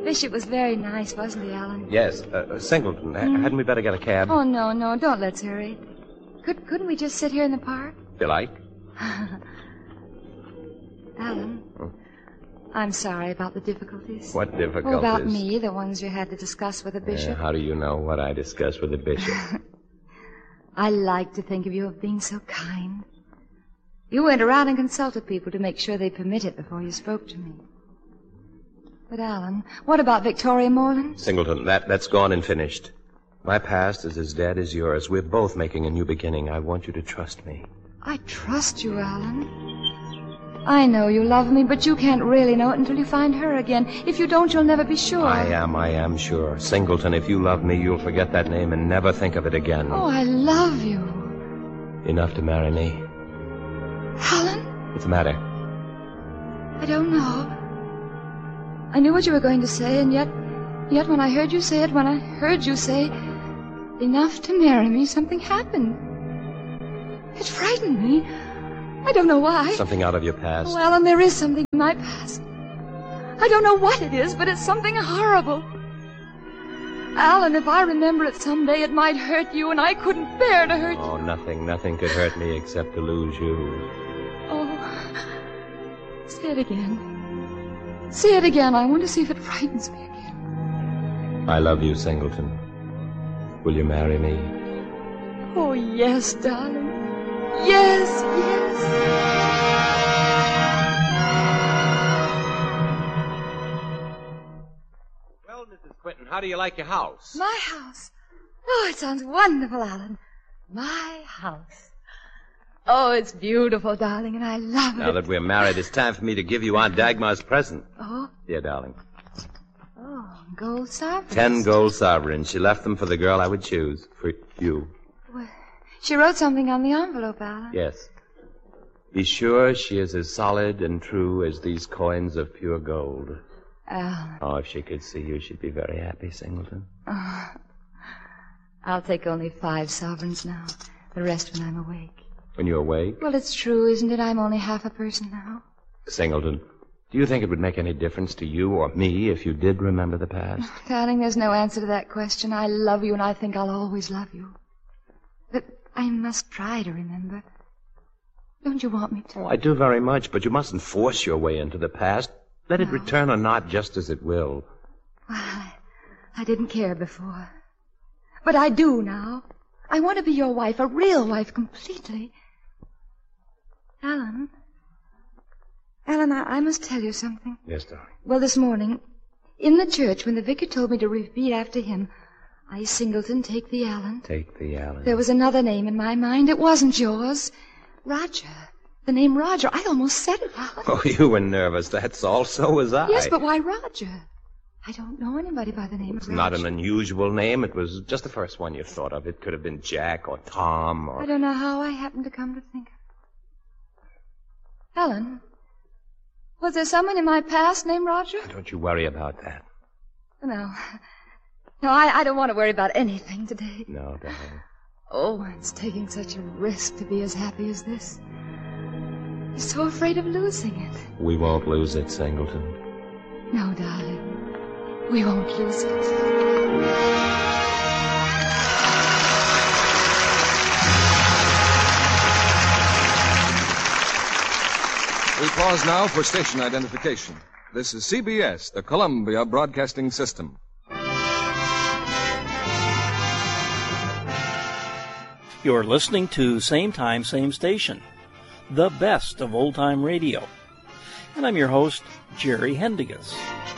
bishop was very nice, wasn't he, Alan? Yes. Singleton, hadn't we better get a cab? Oh, no. Don't let's hurry. Couldn't we just sit here in the park? If you like. Alan, I'm sorry about the difficulties. What difficulties? Oh, about me, the ones you had to discuss with the bishop. How do you know what I discussed with the bishop? I like to think of you as being so kind. You went around and consulted people to make sure they permitted before you spoke to me. But, Alan, what about Victoria Morland? Singleton, that's gone and finished. My past is as dead as yours. We're both making a new beginning. I want you to trust me. I trust you, Alan. I know you love me, but you can't really know it until you find her again. If you don't, you'll never be sure. I am sure. Singleton, if you love me, you'll forget that name and never think of it again. Oh, I love you. Enough to marry me? Alan? What's the matter? I don't know. I knew what you were going to say, and yet when I heard you say, enough to marry me, something happened. It frightened me. I don't know why. Something out of your past. Oh, Alan, there is something in my past. I don't know what it is, but it's something horrible. Alan, if I remember it someday, it might hurt you, and I couldn't bear to hurt you. Oh, nothing could hurt me except to lose you. Oh, say it again. Say it again. I want to see if it frightens me again. I love you, Singleton. Will you marry me? Oh, yes, darling. Yes. Well, Mrs. Quinton, how do you like your house? My house? Oh, it sounds wonderful, Alan. My house. Oh, it's beautiful, darling, and I love it. Now that we're married, it's time for me to give you Aunt Dagmar's present. Oh? Dear darling. Oh, gold sovereigns. 10 gold sovereigns. She left them for the girl I would choose. For you. Well, she wrote something on the envelope, Alan. Yes. Be sure she is as solid and true as these coins of pure gold. Alan. Oh, if she could see you, she'd be very happy, Singleton. Oh, I'll take only 5 sovereigns now. The rest when I'm awake. When you're awake? Well, it's true, isn't it? I'm only half a person now. Singleton, do you think it would make any difference to you or me if you did remember the past? Darling, there's no answer to that question. I love you, and I think I'll always love you. But I must try to remember. Don't you want me to? Oh, I do very much, but you mustn't force your way into the past. Let it return or not just as it will. Well, I didn't care before. But I do now. I want to be your wife, a real wife, completely. Alan, I must tell you something. Yes, darling. Well, this morning, in the church, when the vicar told me to repeat after him, I, Singleton, take the Alan. Take the Alan. There was another name in my mind. It wasn't yours. Roger. The name Roger. I almost said it, Alan. Oh, you were nervous, that's all. So was I. Yes, but why Roger? I don't know anybody by the name of Roger. Not an unusual name. It was just the first one you thought of. It could have been Jack or Tom or... I don't know how I happened to come to think of it. Helen, was there someone in my past named Roger? Don't you worry about that. No, I don't want to worry about anything today. No, darling. Oh, it's taking such a risk to be as happy as this. I'm so afraid of losing it. We won't lose it, Singleton. No, darling. We won't lose it. We pause now for station identification. This is CBS, the Columbia Broadcasting System. You're listening to Same Time, Same Station, the best of old-time radio. And I'm your host, Jerry Hendigas.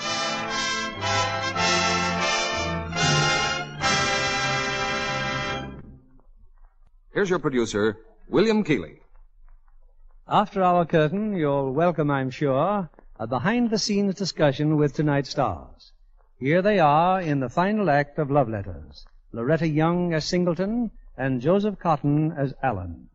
Here's your producer, William Keeley. After our curtain, you'll welcome, I'm sure, a behind-the-scenes discussion with tonight's stars. Here they are in the final act of Love Letters. Loretta Young as Singleton and Joseph Cotton as Alan.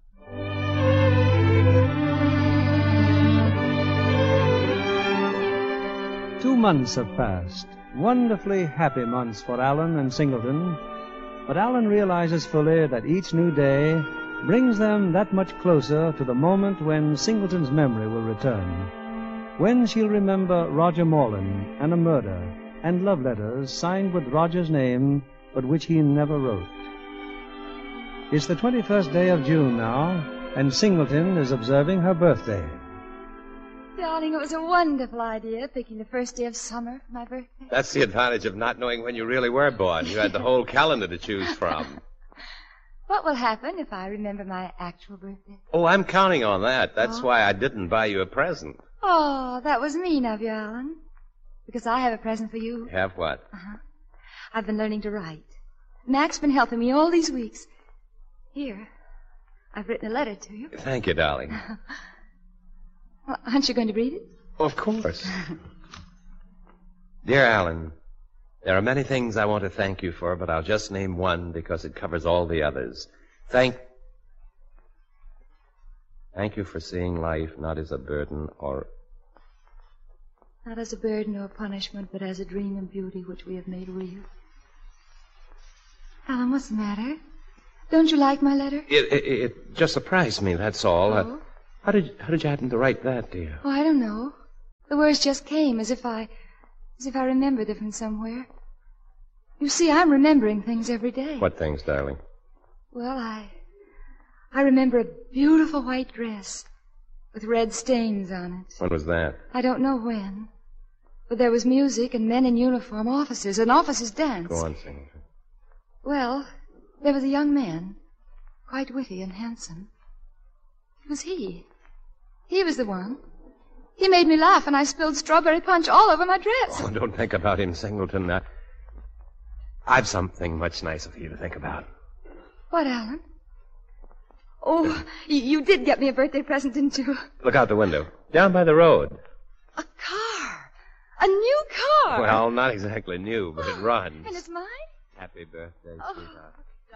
2 months have passed, wonderfully happy months for Alan and Singleton, but Alan realizes fully that each new day brings them that much closer to the moment when Singleton's memory will return, when she'll remember Roger Morland and a murder and love letters signed with Roger's name, but which he never wrote. It's the 21st day of June now, and Singleton is observing her birthday. Darling, it was a wonderful idea, picking the first day of summer for my birthday. That's the advantage of not knowing when you really were born. You had the whole calendar to choose from. What will happen if I remember my actual birthday? Oh, I'm counting on that. That's why I didn't buy you a present. Oh, that was mean of you, Alan. Because I have a present for you. Have what? I've been learning to write. Mac's been helping me all these weeks. Here, I've written a letter to you. Thank you, darling. Well, aren't you going to read it? Of course. Dear Alan, there are many things I want to thank you for, but I'll just name one because it covers all the others. Thank you for seeing life not as a burden or... Not as a burden or punishment, but as a dream and beauty which we have made real. Alan, what's the matter? Don't you like my letter? It just surprised me, that's all. Oh? How did you happen to write that, dear? Oh, I don't know. The words just came as if I remembered them from somewhere. You see, I'm remembering things every day. What things, darling? Well, I remember a beautiful white dress with red stains on it. When was that? I don't know when. But there was music and men in uniform, officers, an officers' dance. Go on, Singleton. Well, there was a young man, quite witty and handsome. It was he. He was the one. He made me laugh, and I spilled strawberry punch all over my dress. Oh, don't think about him, Singleton. I've something much nicer for you to think about. What, Alan? Oh, you did get me a birthday present, didn't you? Look out the window. Down by the road. A car. A new car. Well, not exactly new, but it runs. And it's mine? Happy birthday, sweetheart.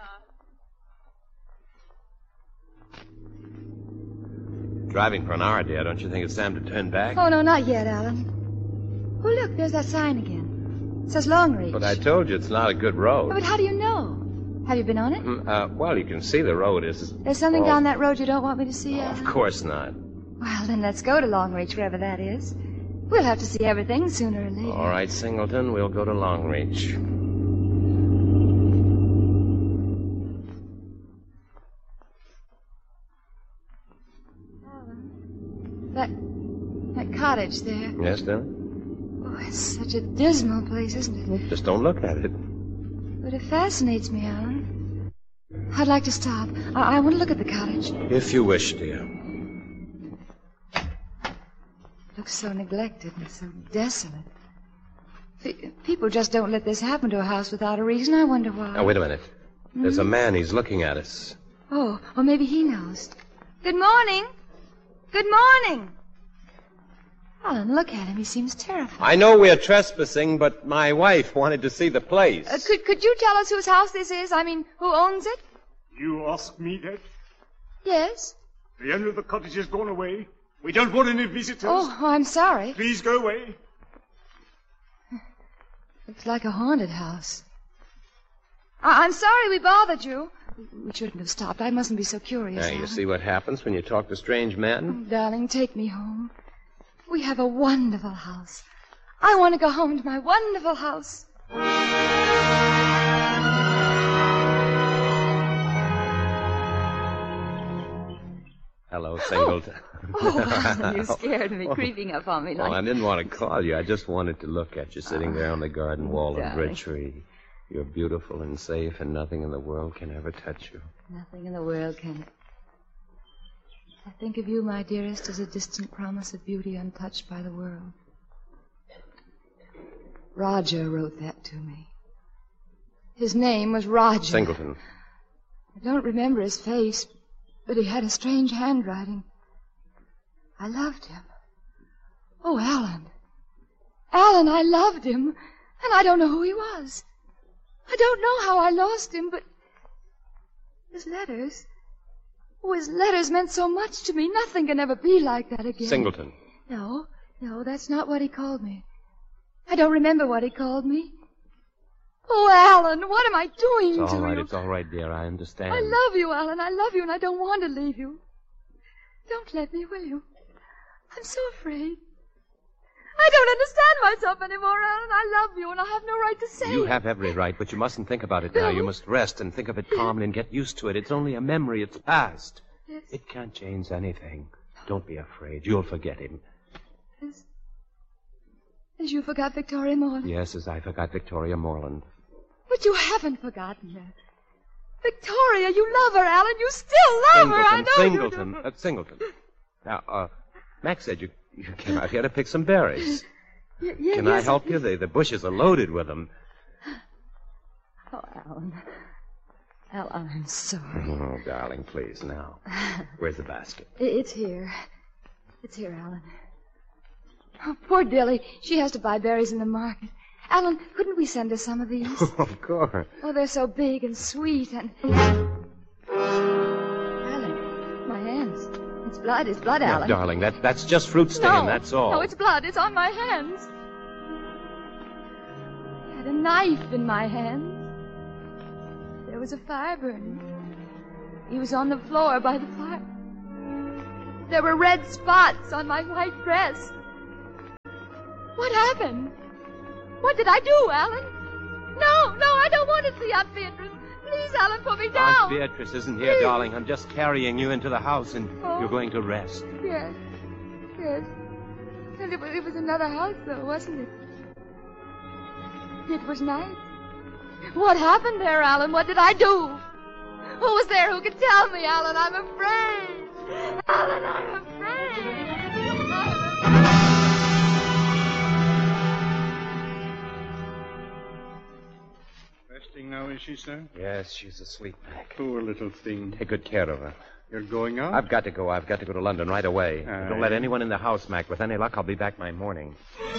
Driving for an hour, dear. Don't you think it's time to turn back? Oh, no, not yet, Alan. Oh, look, there's that sign again. It says Longreach. But I told you it's not a good road. But how do you know? Have you been on it? Well, you can see the road is... There's something down that road you don't want me to see, Alan? Of course not. Well, then let's go to Longreach, wherever that is. We'll have to see everything sooner or later. All right, Singleton, we'll go to Longreach. That cottage there. Yes, darling? Oh, it's such a dismal place, isn't it? Just don't look at it. But it fascinates me, Alan. I'd like to stop. I want to look at the cottage. If you wish, dear. It looks so neglected and so desolate. People just don't let this happen to a house without a reason. I wonder why. Now, wait a minute. There's a man. He's looking at us. Oh, or maybe he knows. Good morning. Good morning. Alan, look at him. He seems terrified. I know we're trespassing, but my wife wanted to see the place. Could you tell us whose house this is? I mean, who owns it? You ask me that? Yes. The owner of the cottage has gone away. We don't want any visitors. Oh, I'm sorry. Please go away. Looks like a haunted house. I'm sorry we bothered you. We shouldn't have stopped. I mustn't be so curious. Now, you see what happens when you talk to strange men? Oh, darling, take me home. We have a wonderful house. I want to go home to my wonderful house. Hello, Singleton. Oh, you scared me, creeping up on me like... Well, I didn't want to call you. I just wanted to look at you sitting there on the garden wall under a tree. You're beautiful and safe, and nothing in the world can ever touch you. Nothing in the world can. I think of you, my dearest, as a distant promise of beauty untouched by the world. Roger wrote that to me. His name was Roger. Singleton. I don't remember his face, but he had a strange handwriting. I loved him. Oh, Alan. Alan, I loved him, and I don't know who he was. I don't know how I lost him, but his letters... Oh, his letters meant so much to me. Nothing can ever be like that again. Singleton. No, that's not what he called me. I don't remember what he called me. Oh, Alan, what am I doing It's to all right, you? it's all right, dear. I understand. I love you, Alan. I love you, and I don't want to leave you. Don't let me, will you? I'm so afraid. I don't understand myself anymore, Alan. I love you, and I have no right to say You it. have every right, but you mustn't think about it now. You must rest and think of it calmly and get used to it. It's only a memory. It's past. Yes. It can't change anything. Don't be afraid. You'll forget him. As you forgot Victoria Morland. Yes, as I forgot Victoria Morland. But you haven't forgotten her. Victoria, you love her, Alan. You still love her. I know Singleton. you do. Singleton. Now, Max said you came out here to pick some berries. Can I help you? The bushes are loaded with them. Oh, Alan. Alan, I'm sorry. Oh, darling, please, now. Where's the basket? It's here. It's here, Alan. Oh, poor Dilly. She has to buy berries in the market. Alan, couldn't we send her some of these? Of course. Oh, they're so big and sweet and... Alan, my hands. It's blood. It's blood, Alan. Yeah, darling, that's just fruit stinging, that's all. No, it's blood. It's on my hands. I had a knife in my hand. There was a fire burning. He was on the floor by the fire. There were red spots on my white dress. What happened? What did I do, Alan? No, I don't want to see Aunt Beatrice. Please, Alan, put me down. Aunt Beatrice isn't here, darling. I'm just carrying you into the house, and you're going to rest. Yes. And it was another house, though, wasn't it? It was night. What happened there, Alan? What did I do? Who was there who could tell me, Alan? I'm afraid. Alan, I'm afraid. Resting now, is she, sir? Yes, she's asleep, Mac. Poor little thing. Take good care of her. You're going out? I've got to go. I've got to go to London right away. Aye. Don't let anyone in the house, Mac. With any luck, I'll be back by morning.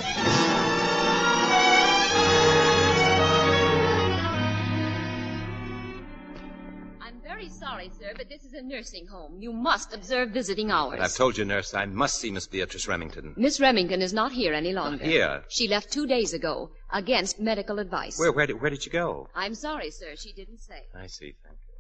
I'm very sorry, sir, but this is a nursing home. You must observe visiting hours. But I've told you, nurse, I must see Miss Beatrice Remington. Miss Remington is not here any longer. Not here? She left 2 days ago, against medical advice. Where did she go? I'm sorry, sir. She didn't say. I see. Thank you.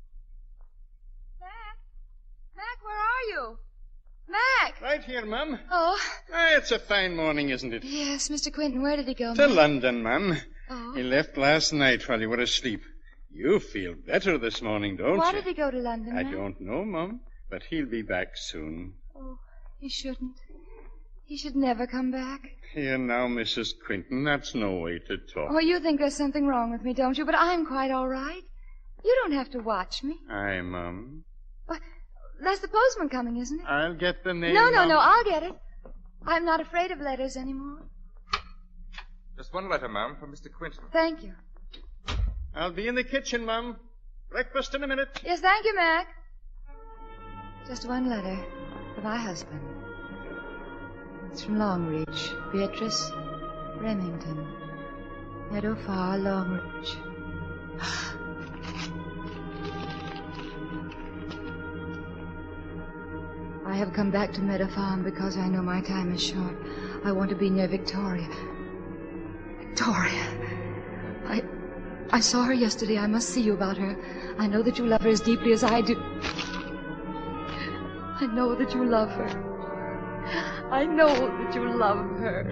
Mac, where are you? Mac! Right here, Mum. Oh. It's a fine morning, isn't it? Yes, Mr. Quinton, where did he go, To Mac? London, Mum. Oh. He left last night while you were asleep. You feel better this morning, don't Why you? did he go to London, I Mac? don't know, Mum, but he'll be back soon. Oh, he shouldn't. He should never come back. Here now, Mrs. Quinton, that's no way to talk. Oh, you think there's something wrong with me, don't you? But I'm quite all right. You don't have to watch me. Aye, Mum. That's the postman coming, isn't it? I'll get the name. No, Mum. I'll get it. I'm not afraid of letters anymore. Just one letter, ma'am, from Mr. Quinton. Thank you. I'll be in the kitchen, Mum. Breakfast in a minute. Yes, thank you, Mac. Just one letter for my husband. It's from Longreach. Beatrice Remington. Meadow Far, Longreach. I have come back to Meadow Farm because I know my time is short. I want to be near Victoria. Victoria. I saw her yesterday. I must see you about her. I know that you love her as deeply as I do. I know that you love her. I know that you love her.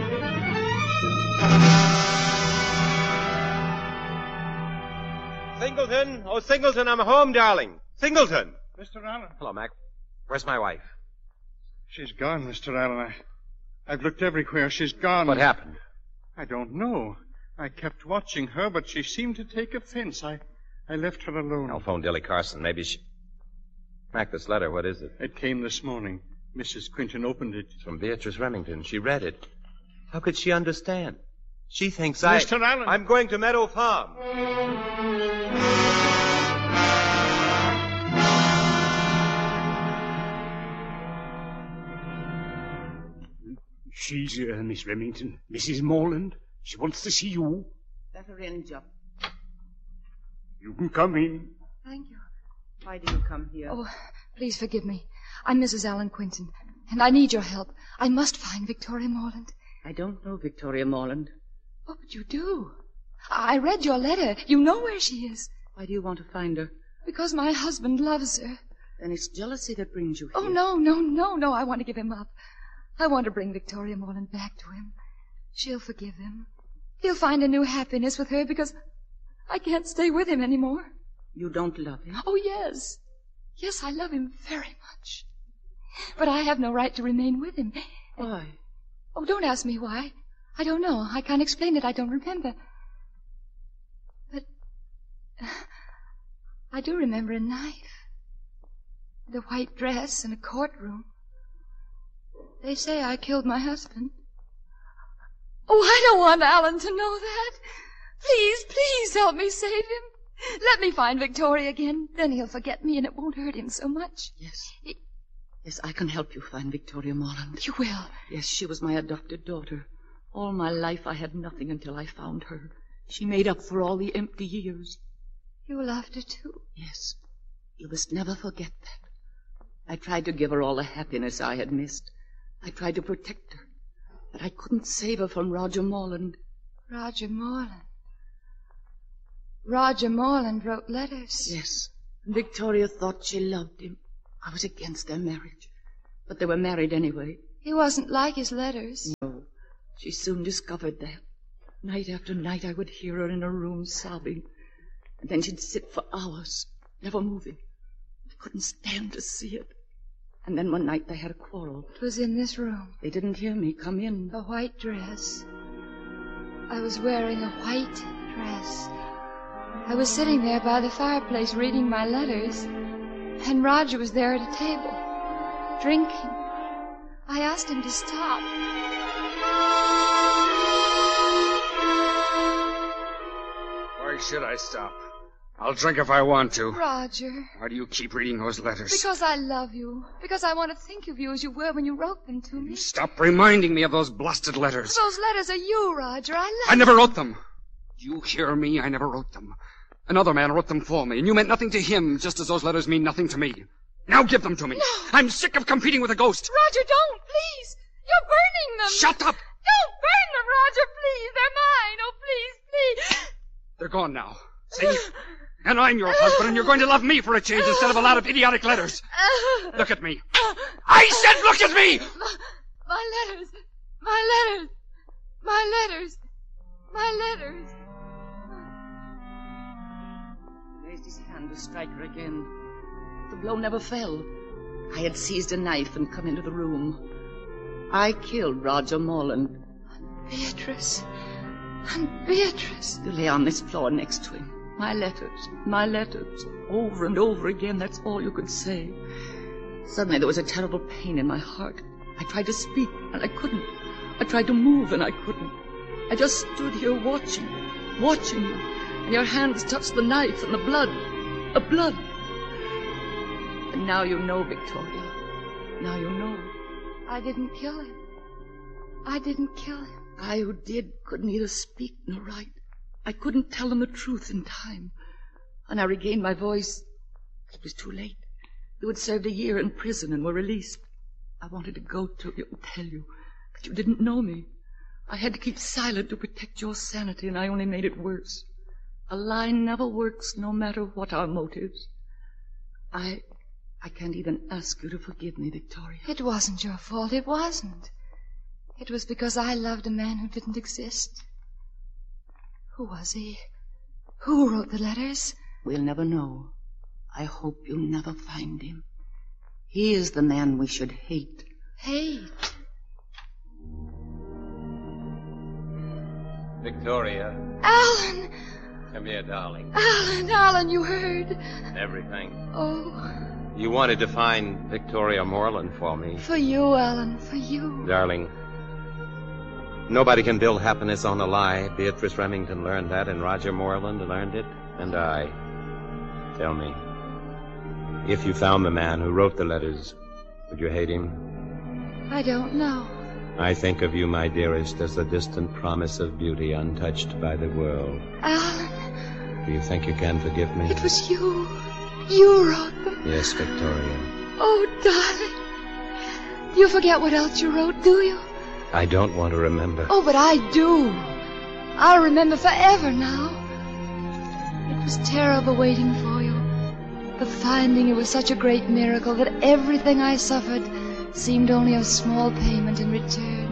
Singleton! Oh, Singleton, I'm home, darling. Singleton! Mr. Allen. Hello, Mac. Where's my wife? She's gone, Mr. Allen. I've looked everywhere. She's gone. What happened? I don't know. I kept watching her, but she seemed to take offense. I left her alone. I'll phone Dilly Carson. Maybe she... Mac, this letter, what is it? It came this morning. Mrs. Quinton opened it. It's from Beatrice Remington. She read it. How could she understand? She thinks Mr. Allen. I'm going to Meadow Farm. She's Miss Remington. Mrs. Morland. She wants to see you. Let her in, Joe. You can come in. Thank you. Why do you come here? Oh, please forgive me. I'm Mrs. Allen Quinton, and I need your help. I must find Victoria Morland. I don't know Victoria Morland. What would you do? I read your letter. You know where she is. Why do you want to find her? Because my husband loves her. Then it's jealousy that brings you here. Oh, no. I want to give him up. I want to bring Victoria Morland back to him. She'll forgive him. He'll find a new happiness with her because I can't stay with him anymore. You don't love him? Oh, yes. Yes, I love him very much. But I have no right to remain with him. Why? Oh, don't ask me why. I don't know. I can't explain it. I don't remember. But I do remember a knife. And a white dress in a courtroom. They say I killed my husband. Oh, I don't want Alan to know that. Please, please help me save him. Let me find Victoria again. Then he'll forget me and it won't hurt him so much. Yes. Yes, I can help you find Victoria Morland. You will? Yes, she was my adopted daughter. All my life I had nothing until I found her. She made up for all the empty years. You loved her too? Yes. You must never forget that. I tried to give her all the happiness I had missed. I tried to protect her. But I couldn't save her from Roger Morland. Roger Morland? Roger Morland wrote letters? Yes. Victoria thought she loved him. I was against their marriage. But they were married anyway. He wasn't like his letters. No. She soon discovered that. Night after night I would hear her in her room sobbing. And then she'd sit for hours, never moving. I couldn't stand to see it. And then one night they had a quarrel. It was in this room. They didn't hear me come in. A white dress. I was wearing a white dress. I was sitting there by the fireplace reading my letters. And Roger was there at a table, drinking. I asked him to stop. Why should I stop? I'll drink if I want to. Roger. Why do you keep reading those letters? Because I love you. Because I want to think of you as you were when you wrote them to me. Stop reminding me of those blasted letters. Those letters are you, Roger. I never wrote them. Do you hear me? I never wrote them. Another man wrote them for me, and you meant nothing to him, just as those letters mean nothing to me. Now give them to me. No. I'm sick of competing with a ghost. Roger, don't, please. You're burning them. Shut up. Don't burn them, Roger, please. They're mine. Oh, please, please. They're gone now. See? And I'm your husband, and you're going to love me for a change instead of a lot of idiotic letters. Look at me. I said look at me! My letters. My letters. My letters. My letters. He raised his hand to strike her again. The blow never fell. I had seized a knife and come into the room. I killed Roger Morland. Beatrice. Aunt Beatrice. You lay on this floor next to him. My letters, over and over again, that's all you could say. Suddenly there was a terrible pain in my heart. I tried to speak, and I couldn't. I tried to move, and I couldn't. I just stood here watching you, and your hands touched the knife and the blood. And now you know, Victoria. Now you know. I didn't kill him. I didn't kill him. I who did could neither speak nor write. I couldn't tell them the truth in time. When I regained my voice, it was too late. You had served a year in prison and were released. I wanted to go to you and tell you, but you didn't know me. I had to keep silent to protect your sanity, and I only made it worse. A lie never works, no matter what our motives. I can't even ask you to forgive me, Victoria. It wasn't your fault. It wasn't. It was because I loved a man who didn't exist. Who was he? Who wrote the letters? We'll never know. I hope you'll never find him. He is the man we should hate. Hate? Victoria. Alan! Come here, darling. Alan, you heard. Everything. Oh. You wanted to find Victoria Morland for me. For you, Alan, for you. Darling, nobody can build happiness on a lie. Beatrice Remington learned that, and Roger Morland learned it, and I. Tell me, if you found the man who wrote the letters, would you hate him? I don't know. I think of you, my dearest, as the distant promise of beauty untouched by the world. Alan. Do you think you can forgive me? It was you. You wrote them. Yes, Victoria. Oh, darling. Do you forget what else you wrote, do you? I don't want to remember. Oh, but I do. I'll remember forever now. It was terrible waiting for you. The finding you was such a great miracle that everything I suffered seemed only a small payment in return.